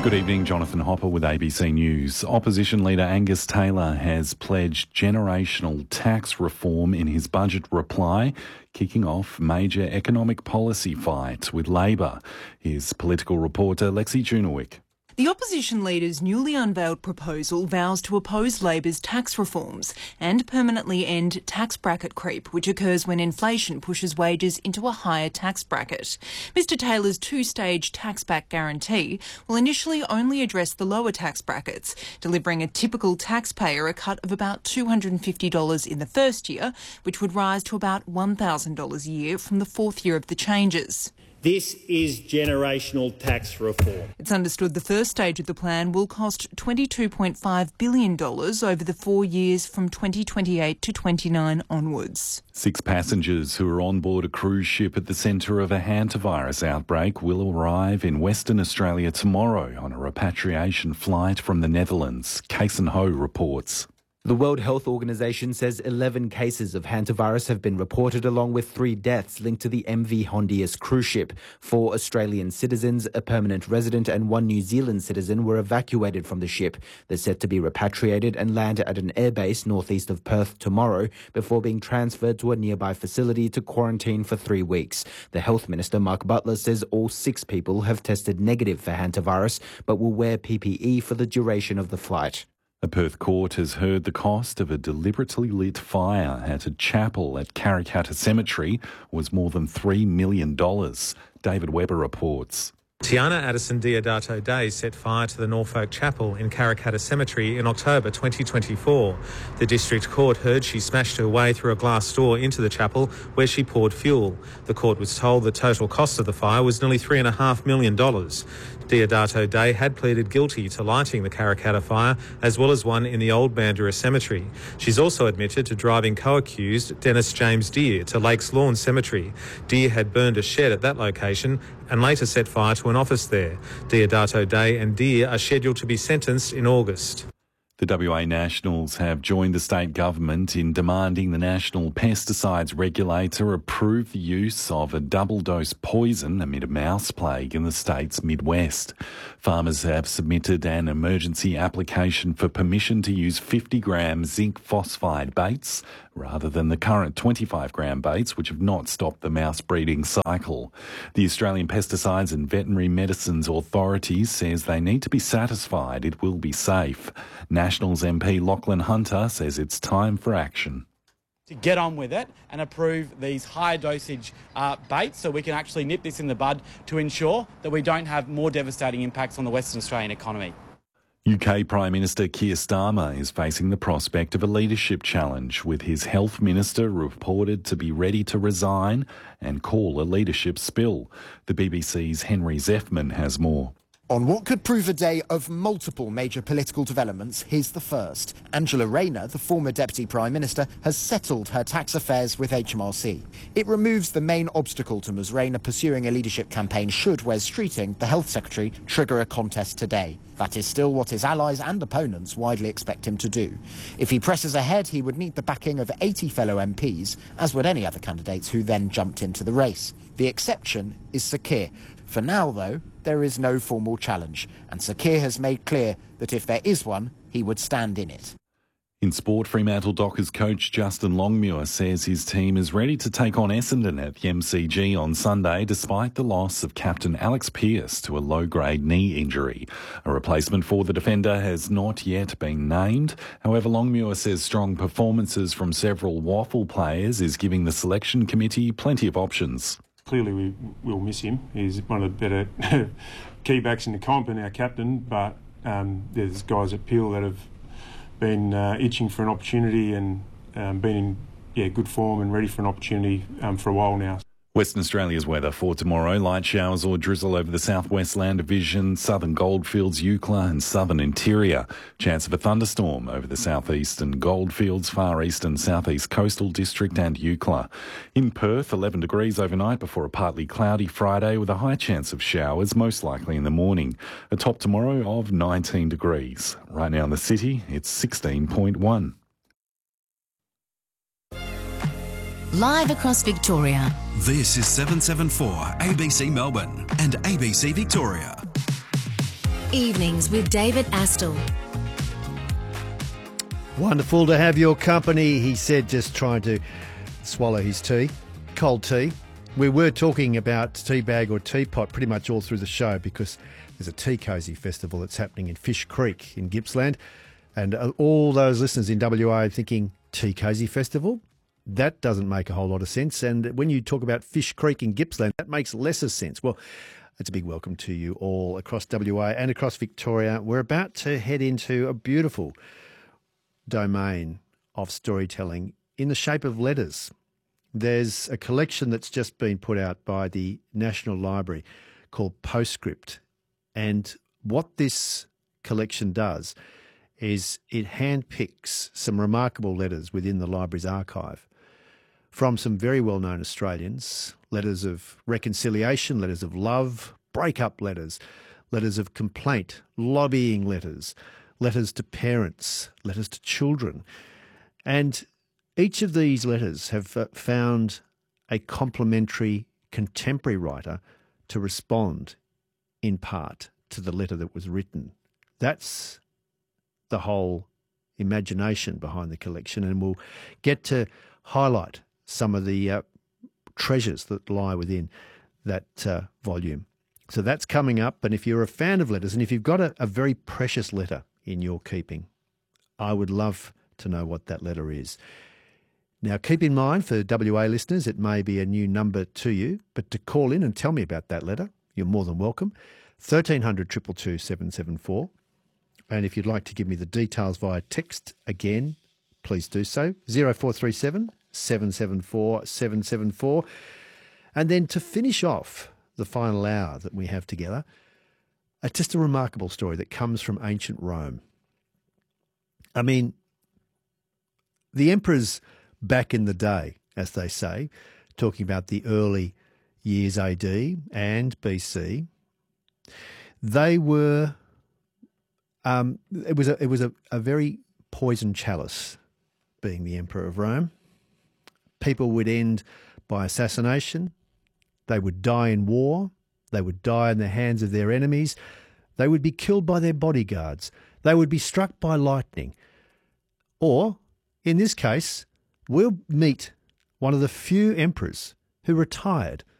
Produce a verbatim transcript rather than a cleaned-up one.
Good evening, Jonathan Hopper with A B C News. Opposition leader Angus Taylor has pledged generational tax reform in his budget reply, kicking off major economic policy fight with Labor. Here's political reporter Lexi Junowick. The opposition leader's newly unveiled proposal vows to oppose Labor's tax reforms and permanently end tax bracket creep, which occurs when inflation pushes wages into a higher tax bracket. Mister Taylor's two-stage tax-back guarantee will initially only address the lower tax brackets, delivering a typical taxpayer a cut of about two hundred fifty dollars in the first year, which would rise to about one thousand dollars a year from the fourth year of the changes. This is generational tax reform. It's understood the first stage of the plan will cost twenty-two point five billion dollars over the four years from twenty twenty-eight to twenty-nine onwards. Six passengers who are on board a cruise ship at the centre of a hantavirus outbreak will arrive in Western Australia tomorrow on a repatriation flight from the Netherlands. Kason Ho reports. The World Health Organization says eleven cases of hantavirus have been reported, along with three deaths linked to the M V Hondius cruise ship. Four Australian citizens, a permanent resident and one New Zealand citizen were evacuated from the ship. They're set to be repatriated and land at an airbase northeast of Perth tomorrow before being transferred to a nearby facility to quarantine for three weeks. The Health Minister, Mark Butler, says all six people have tested negative for hantavirus but will wear P P E for the duration of the flight. A Perth court has heard the cost of a deliberately lit fire at a chapel at Karrakatta Cemetery was more than three million dollars. David Webber reports. Tiana Addison Diodato Day set fire to the Norfolk Chapel in Karrakatta Cemetery in October twenty twenty-four. The District Court heard she smashed her way through a glass door into the chapel where she poured fuel. The court was told the total cost of the fire was nearly three point five million dollars. Diodato Day had pleaded guilty to lighting the Karrakatta fire as well as one in the Old Mandurah Cemetery. She's also admitted to driving co-accused Dennis James Deer to Lakes Lawn Cemetery. Deer had burned a shed at that location and later set fire to an office there. Diodato Day and Deer are scheduled to be sentenced in August. The W A Nationals have joined the state government in demanding the National Pesticides Regulator approve the use of a double-dose poison amid a mouse plague in the state's Midwest. Farmers have submitted an emergency application for permission to use fifty gram zinc phosphide baits rather than the current twenty-five gram baits, which have not stopped the mouse breeding cycle. The Australian Pesticides and Veterinary Medicines Authority says they need to be satisfied it will be safe. Nationals M P Lachlan Hunter says it's time for action. To get on with it and approve these high dosage uh, baits so we can actually nip this in the bud to ensure that we don't have more devastating impacts on the Western Australian economy. U K Prime Minister Keir Starmer is facing the prospect of a leadership challenge, with his health minister reported to be ready to resign and call a leadership spill. The B B C's Henry Zeffman has more. On what could prove a day of multiple major political developments, here's the first. Angela Rayner, the former Deputy Prime Minister, has settled her tax affairs with H M R C. It removes the main obstacle to Ms Rayner pursuing a leadership campaign should Wes Streeting, the Health Secretary, trigger a contest today. That is still what his allies and opponents widely expect him to do. If he presses ahead, he would need the backing of eighty fellow M Ps, as would any other candidates who then jumped into the race. The exception is Sir Keir. For now, though, there is no formal challenge, and Sir Keir has made clear that if there is one, he would stand in it. In sport, Fremantle Dockers coach Justin Longmuir says his team is ready to take on Essendon at the M C G on Sunday, despite the loss of captain Alex Pearce to a low-grade knee injury. A replacement for the defender has not yet been named. However, Longmuir says strong performances from several Waffle players is giving the selection committee plenty of options. Clearly we will miss him. He's one of the better key backs in the comp and our captain, but um, there's guys at Peel that have been uh, itching for an opportunity and um, been in yeah, good form and ready for an opportunity um, for a while now. Western Australia's weather for tomorrow: light showers or drizzle over the southwest land division, southern goldfields, Eucla and southern interior. Chance of a thunderstorm over the southeastern goldfields, far east and southeast coastal district and Eucla. In Perth, eleven degrees overnight before a partly cloudy Friday with a high chance of showers, most likely in the morning. A top tomorrow of nineteen degrees. Right now in the city, it's sixteen point one. Live across Victoria. This is seven seventy-four A B C Melbourne and A B C Victoria. Evenings with David Astle. Wonderful to have your company, he said, just trying to swallow his tea. Cold tea. We were talking about tea bag or teapot pretty much all through the show because there's a Tea Cozy festival that's happening in Fish Creek in Gippsland. And all those listeners in W A are thinking, Tea Cozy Festival? That doesn't make a whole lot of sense. And when you talk about Fish Creek in Gippsland, that makes lesser sense. Well, it's a big welcome to you all across W A and across Victoria. We're about to head into a beautiful domain of storytelling in the shape of letters. There's a collection that's just been put out by the National Library called Postscript. And what this collection does is it handpicks some remarkable letters within the library's archive from some very well-known Australians, letters of reconciliation, letters of love, breakup letters, letters of complaint, lobbying letters, letters to parents, letters to children. And each of these letters have uh, found a complementary contemporary writer to respond in part to the letter that was written. That's the whole imagination behind the collection, and we'll get to highlight some of the uh, treasures that lie within that uh, volume. So that's coming up, and if you're a fan of letters, and if you've got a, a very precious letter in your keeping, I would love to know what that letter is. Now, keep in mind, for W A listeners, it may be a new number to you, but to call in and tell me about that letter, you're more than welcome. thirteen hundred, two two two, seven seven four. And if you'd like to give me the details via text, again, please do so. zero four three seven, seven seven four, seven seven four. And then to finish off the final hour that we have together, uh, just a remarkable story that comes from ancient Rome. I mean, the emperors back in the day, as they say, talking about the early years A D and B C, they were... Um, it was a it was a, a very poisoned chalice, being the Emperor of Rome. People would end by assassination. They would die in war. They would die in the hands of their enemies. They would be killed by their bodyguards. They would be struck by lightning. Or, in this case, we'll meet one of the few emperors who retired